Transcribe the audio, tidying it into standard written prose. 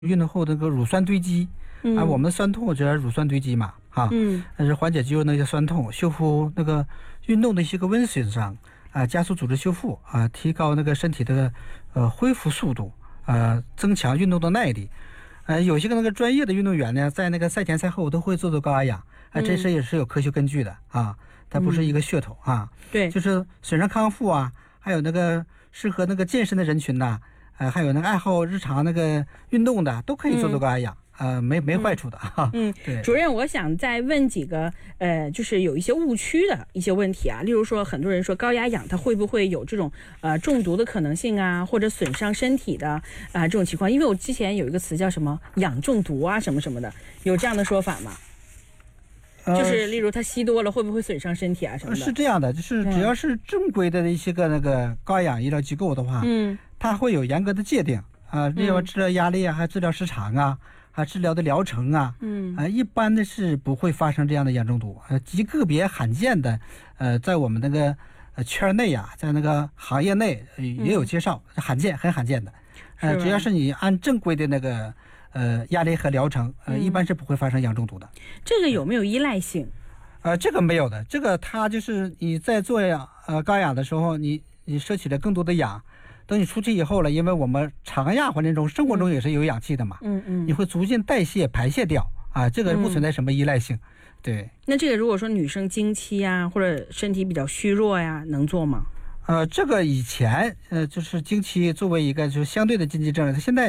运动后那个乳酸堆积我们的酸痛主要是乳酸堆积嘛但是缓解肌肉那些酸痛，修复那个运动的一些个温损伤加速组织修复提高那个身体的恢复速度增强运动的耐力。有些个那个专业的运动员呢，在那个赛前赛后都会做高压氧这是也是有科学根据的它不是一个噱头对， 就是损伤康复还有那个适合那个健身的人群呐还有那个爱好日常那个运动的都可以做高压氧没坏处的对。主任，我想再问几个就是有一些误区的一些问题例如说很多人说高压氧它会不会有这种中毒的可能性或者损伤身体的这种情况？因为我之前有一个词叫什么氧中毒什么什么的，有这样的说法吗？就是例如它吸多了会不会损伤身体什么的？ 是这样的，就是只要是正规的一些个那个高压氧医疗机构的话它会有严格的界定例如治疗压力还治疗时长还治疗的疗程一般的是不会发生这样的氧中毒极个别罕见的在我们那个圈内在那个行业内也有介绍很罕见的只要是你按正规的那个压力和疗程一般是不会发生氧中毒的。 这个有没有依赖性？ 这个没有的，这个它就是你在做高氧的时候你摄取了更多的氧，等你出去以后了，因为我们常压环境中生活中也是有氧气的嘛你会逐渐代谢排泄掉这个不存在什么依赖性对。 那这个如果说女生经期或者身体比较虚弱能做吗？ 这个以前就是经期作为一个就是相对的禁忌症，现在